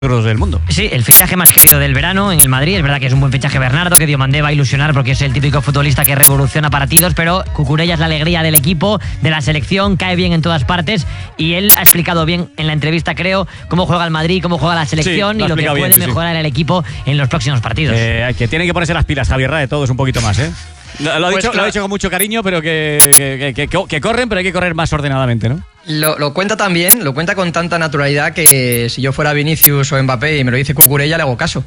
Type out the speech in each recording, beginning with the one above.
del mundo. Sí, el fichaje más querido del verano en el Madrid. Es verdad que es un buen fichaje Bernardo, que Diomandé va a ilusionar porque es el típico futbolista que revoluciona partidos, pero Cucurella es la alegría del equipo, de la selección, cae bien en todas partes y él ha explicado bien en la entrevista, creo, cómo juega el Madrid, cómo juega la selección y lo que puede mejorar el equipo en los próximos partidos. Que tiene que ponerse las pilas, Javier Rae, todos un poquito más, ¿eh? Lo ha dicho con mucho cariño, pero que corren, pero hay que correr más ordenadamente, ¿no? Lo cuenta tan bien, lo cuenta con tanta naturalidad que si yo fuera Vinicius o Mbappé y me lo dice Cucurella, le hago caso.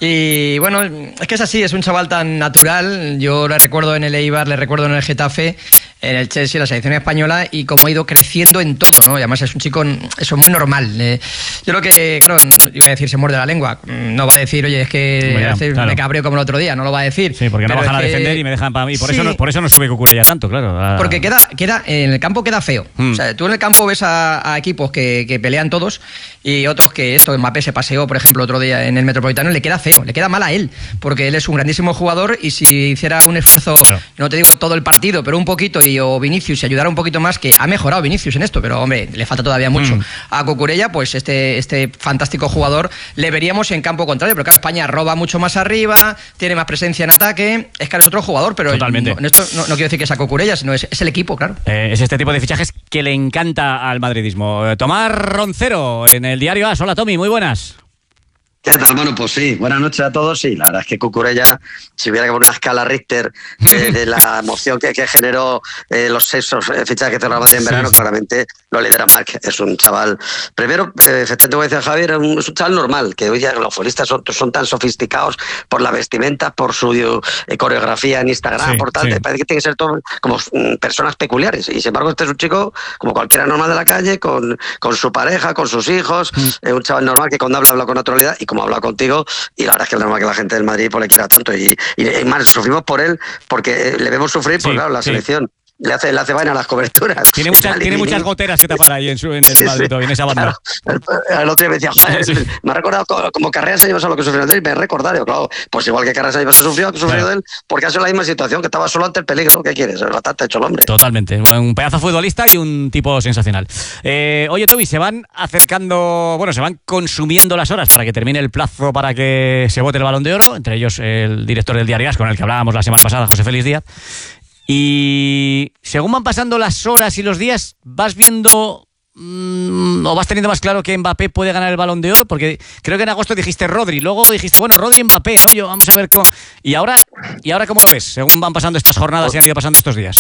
Y bueno, es que es así, es un chaval tan natural. Yo le recuerdo en el Eibar, le recuerdo en el Getafe, en el Chelsea, en la selección española, y cómo ha ido creciendo en todo, ¿no? Y además es un chico, eso, muy normal. Yo creo que, claro, iba a decir se muerde la lengua. No va a decir, oye, es que me cabreo como el otro día, no lo va a decir. Sí, porque no bajan a defender y me dejan para mí. Por eso no sube Cucurella tanto, claro. Porque en el campo queda feo. O sea, tú en el campo ves a equipos que pelean todos y otros que eso, Mbappé se paseó, por ejemplo, otro día en el Metropolitano, y le queda feo, le queda mal a él, porque él es un grandísimo jugador y si hiciera un esfuerzo, no te digo todo el partido, pero un poquito, o Vinicius, si ayudara un poquito más, que ha mejorado Vinicius en esto, pero hombre, le falta todavía mucho a Cucurella, pues este fantástico jugador le veríamos en campo contrario, pero claro, España roba mucho más arriba, tiene más presencia en ataque, es que es otro jugador, pero en esto no quiero decir que sea Cucurella, sino es el equipo, claro. Es este tipo de fichajes que le encanta al madridismo. Tomás Roncero, en el diario AS. Hola, Tommy, muy buenas. ¿Qué tal? Bueno, pues sí, buenas noches a todos. Sí, la verdad es que Cucurella, si hubiera que poner una escala Richter de la emoción que generó los 6 fichajes que cerró el Madrid en verano, claramente lo lidera Marc. Es un chaval, primero, efectivamente, como decía Javier, es un chaval normal, que hoy día los futbolistas son tan sofisticados por la vestimenta, por su coreografía en Instagram, por tal, parece que tienen que ser todos como personas peculiares. Y sin embargo, este es un chico como cualquiera normal de la calle, con su pareja, con sus hijos, un chaval normal que cuando habla con naturalidad, y como habla contigo, y la verdad es que es normal que la gente del Madrid pues le quiera tanto, y más, sufrimos por él porque le vemos sufrir, porque claro, la selección le hace vaina a las coberturas. Tiene muchas goteras que tapar ahí en el Madrid, en esa banda. Claro, el otro día me decía, joder, me ha recordado como Carreras años a lo que sufrió él, y me he recordado, claro, pues igual que Carreras años ha sufrido él, porque ha sido la misma situación, que estaba solo ante el peligro. ¿Qué quieres? Es bastante hecho el hombre. Totalmente, un pedazo futbolista y un tipo sensacional. Oye, Toby, se van consumiendo las horas para que termine el plazo para que se vote el Balón de Oro, entre ellos el director del diario AS, con el que hablábamos la semana pasada, José Félix Díaz. Y según van pasando las horas y los días, vas viendo o vas teniendo más claro que Mbappé puede ganar el Balón de Oro, porque creo que en agosto dijiste Rodri, luego dijiste, bueno, Rodri y Mbappé, ¿no? Vamos a ver cómo. ¿Y ahora cómo lo ves, según van pasando estas jornadas y han ido pasando estos días?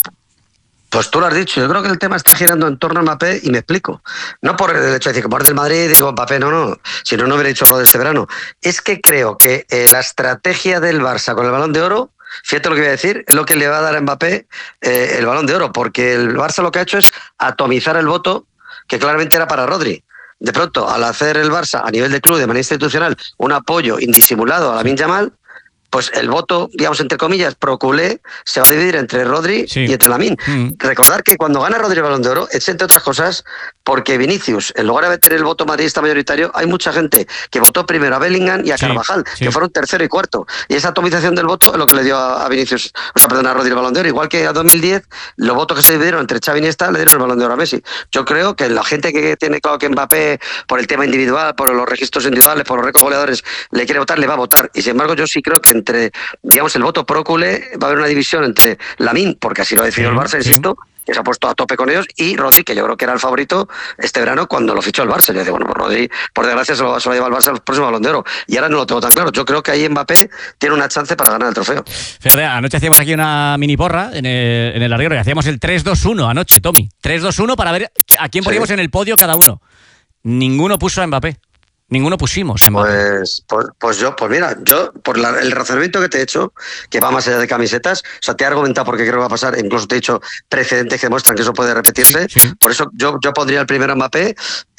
Pues tú lo has dicho, yo creo que el tema está girando en torno a Mbappé, y me explico. No por el hecho de decir que por del Madrid digo Mbappé, no, si no hubiera dicho Rodri este verano. Es que creo que la estrategia del Barça con el Balón de Oro, fíjate lo que voy a decir, es lo que le va a dar a Mbappé el Balón de Oro, porque el Barça lo que ha hecho es atomizar el voto que claramente era para Rodri. De pronto, al hacer el Barça a nivel de club, de manera institucional, un apoyo indisimulado a Lamine Yamal, pues el voto, digamos, entre comillas, pro culé, se va a dividir entre Rodri y entre Lamine. Recordar que cuando gana Rodri el Balón de Oro es, entre otras cosas, porque Vinicius, en lugar de meter el voto madridista mayoritario, hay mucha gente que votó primero a Bellingham y a Carvajal, que fueron tercero y cuarto. Y esa atomización del voto es lo que le dio a Vinicius, a Rodri el Balón de Oro. Igual que a 2010, los votos que se dividieron entre Xavi y Iniesta le dieron el Balón de Oro a Messi. Yo creo que la gente que tiene claro que Mbappé, por el tema individual, por los registros individuales, por los récords goleadores, le quiere votar, le va a votar. Y sin embargo, yo sí creo que entre, digamos, el voto pro culé va a haber una división entre Lamine, porque así lo ha decidido el Barça, insisto, que se ha puesto a tope con ellos, y Rodri, que yo creo que era el favorito este verano cuando lo fichó el Barça. Yo decía, bueno, pues Rodri, por desgracia, se lo va a llevar el Barça al próximo Balón de Oro. Y ahora no lo tengo tan claro. Yo creo que ahí Mbappé tiene una chance para ganar el trofeo. Fíjate, anoche hacíamos aquí una mini porra en el Arriero, y hacíamos el 3-2-1 anoche, Tommy. 3-2-1 para ver a quién poníamos en el podio cada uno. Ninguno puso a Mbappé. Ninguno pusimos en Mbappé. Pues mira, yo por el razonamiento que te he hecho, que va más allá de camisetas, o sea, te he argumentado porque creo que va a pasar, incluso te he dicho precedentes que demuestran que eso puede repetirse. Por eso yo pondría el primero a Mbappé.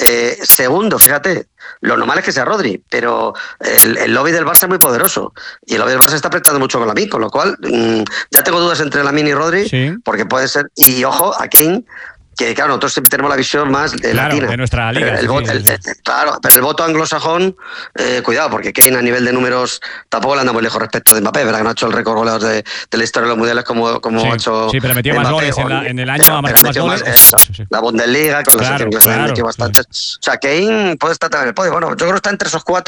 Segundo, fíjate, lo normal es que sea Rodri, pero el lobby del Barça es muy poderoso, y el lobby del Barça está apretando mucho con Lamine, con lo cual ya tengo dudas entre Lamine y Rodri, porque puede ser, y ojo, a Kane, que claro, nosotros siempre tenemos la visión más latina. De nuestra liga. Claro, pero el voto anglosajón, cuidado, porque Kane a nivel de números tampoco le anda muy lejos respecto de Mbappé, verdad que no ha hecho el récord goleador de la historia de los mundiales como ha hecho. Sí, pero metió Mbappé, más goles en el año, ha marcado más goles. La Bundesliga, con la selección inglesa, metió bastantes. O sea, Kane puede estar también en el podio. Bueno, yo creo que está entre esos 4.